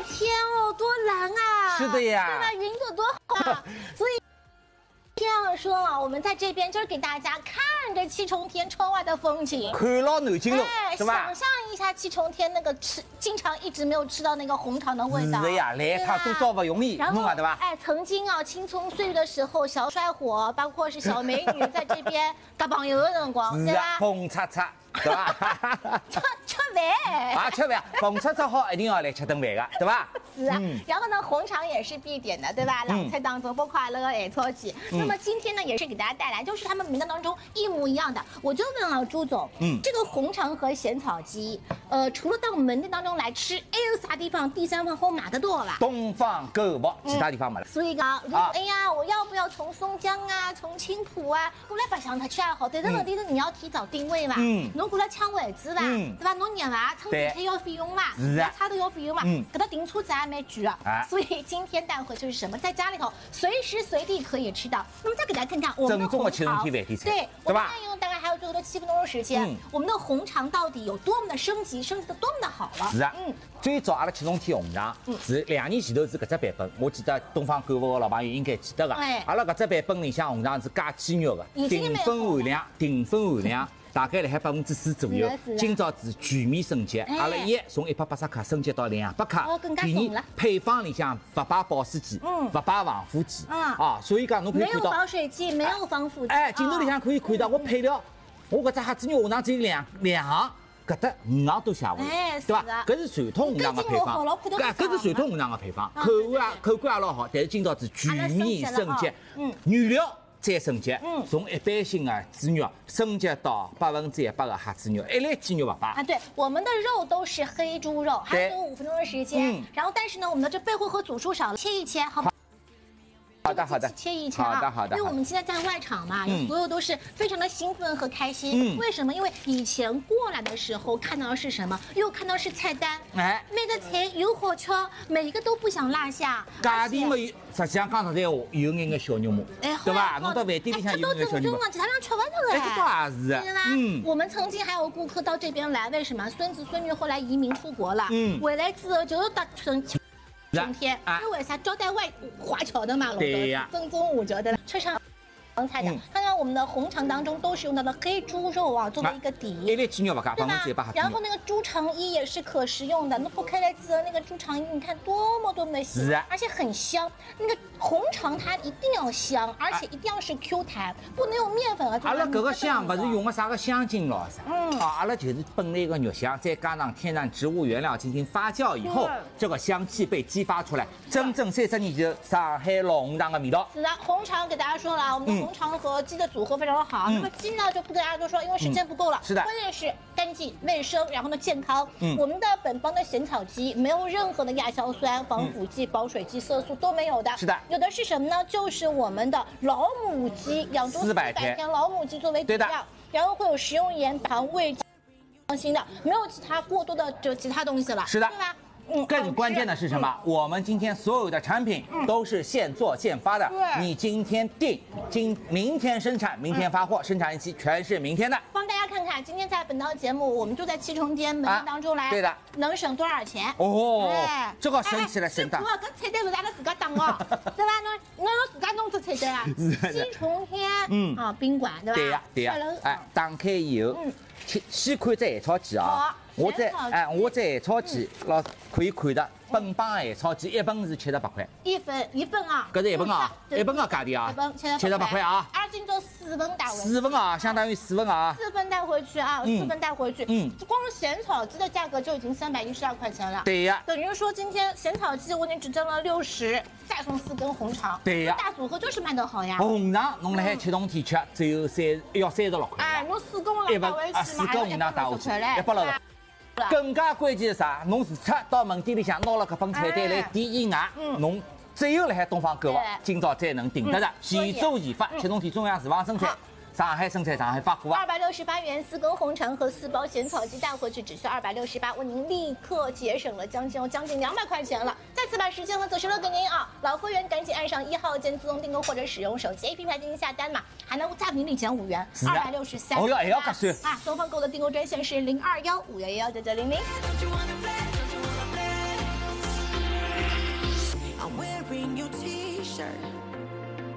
天哦，多蓝啊！ 是的呀， 对吧？云朵多好啊！所以。这样说啊，我们在这边就是给大家看着七重天窗外的风景， 看牢南京路，是吧？ 想象一下七重天那个经常一直没有吃到那个红肠的味道。 是的呀，来一趟多少不容易， 然后对吧？ 曾经啊，青葱岁月的时候，小帅火，包括是小美女在这边搭朋友的辰光，对吧？ 红叉叉，对吧？ 吃饭啊，吃饭，红叉叉好，一定要来吃顿饭的，对吧？ 是啊，然后呢，红肠也是必点的，对吧？老菜当中包括那个海草鸡。那么今天呢，也是给大家带来，就是他们名单当中一模一样的。我就问啊，朱总，这个红肠和咸草鸡，除了到门店当中来吃，还有啥地方第三方好买得到吧？ 东方购物，其他地方没了。 所以讲，如果哎呀，我要不要从松江啊，从青浦啊过来白相它吃也好，但是问题是你要提早定位嘛，侬过来抢位置吧，对吧？侬热嘛，乘地铁要费用嘛，差头要费用嘛，搿搭订车子还蛮贵啊。所以今天带回就是什么，在家里头随时随地可以吃到。那么再给大家看看我们的红肠，对吧？用大概还有最后的7分钟的时间，我们的红肠到底有多么的升级的多么的好了？ 是啊，最早阿拉七重天红肠是2年前头是搿只版本，我记得东方购物的老朋友应该记得个。阿拉搿只版本里向红肠是加鸡肉的，淀粉含量。大概辣海4%左右。今朝是全面升级，阿拉从180克升级到200克。第二，配方里向不摆保湿剂，不摆防腐剂，所以讲侬可以看到没有保水剂，没有防腐剂。 镜头里向可以看到我配料，我搿只虾子肉红肠只有两行。搿搭5行都写下来，对吧？搿是传统红肠的配方，搿是传统红肠的配方，口感也老好。但是今朝是全面升级，原料再升级，从一般性的猪肉升级到100%的虾子肉，一粒鸡肉不摆。 对，我们的肉都是黑猪肉，还有5分钟的时间。然后，但是呢，我们的这背后和组数少了，切一切，好吗？ 好的， 切一切啊！好的。因为我们现在在外场嘛，所有都是非常的兴奋和开心。为什么？因为以前过来的时候看到的是什么？又看到是菜单，每个菜又好吃，每一个都不想落下。 价钿没有，实际上讲实在话，有眼小肉嘛，对吧？弄到饭店里向有眼小肉嘛， 其他人吃不着的。 这倒也是， 对吧？我们曾经还有顾客到这边来，为什么？孙子孙女后来移民出国了，回来之后就是打成。今天，因为啥招待外华侨的嘛， 对呀， 正宗5折的车上。菜的，看看我们的红肠当中都是用到的黑猪肉啊，作为一个底， 一粒鸡肉不加， 对吧？然后那个猪肠衣也是可食用的，那剥开来之后，那个猪肠衣你看多么的细，而且很香。那个红肠它一定要香，而且一定要是 Q 弹，不能用面粉啊。 阿拉搿个香不是用个啥个香精咯啥？阿拉就是本来个肉香，再加上天然植物原料进行发酵以后，这个香气被激发出来，真正30年前上海老红肠的味道。 是的，红肠给大家说了，我们的红肠和鸡的组合非常的好。那么鸡呢就不跟大家多说，因为时间不够了。 是的， 关键是干净卫生，然后呢健康。我们的本帮的咸草鸡没有任何的亚硝酸、防腐剂、保水剂、色素都没有的。 是的， 有的是什么呢？就是我们的老母鸡，养猪400天老母鸡作为底料，然后会有食用盐、糖、味放心的，没有其他过多的其他东西了。 是的， 对吧？ 更关键的是什么？我们今天所有的产品都是现做现发的。你今天订，明天生产，明天发货，生产日期全是明天的。 帮大家看看，今天在本档节目，我们就在七重天门店当中来， 对的， 能省多少钱？ 这个省起来省的。 搿菜单是阿拉自家打哦，对吧？侬自家弄出菜单啊？七重天宾馆对吧？ 对呀。打开以后，先看这海草鸡啊。我在海草鸡老可以看的，本帮海草鸡1份是78块， 一份啊， 搿是1份啊，1份个价钿啊，78块啊。 而今朝4份带回去，4 份啊，相当于4份啊 ，4份带回去啊，4份带回去，光是咸草鸡的价格就已经312块钱了， 对呀， 等于说今天咸草鸡我已经只挣了60，再送4根红肠， 对呀， 大组合就是卖得好呀。 红肠侬辣海七重天吃，只有36块， 侬4根了带回去 ，4根红肠带回去160。更加关键是啥？侬除脱到门店里向拿了搿本菜单来点以外，侬只有辣海东方购物，今朝才能订得着，现做现发，七重天中央厨房生产。上海生产，上海发货啊 ！268元4根红肠和4包咸草鸡带回去，只需268，为您立刻节省了将近200块钱了。再次把时间和走时留给您啊！老会员赶紧按上1号键自动订购或者使用手机 APP 进行下单嘛，还能再给你减5元，263。 哦哟，还要加税啊！东方购的订购专线是021-511-9900。 wearing your t-shirt.